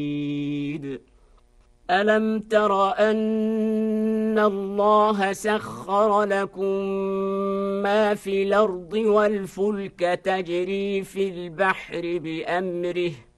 ألم تر أن الله سخر لكم ما في الأرض والفلك تجري في البحر بأمره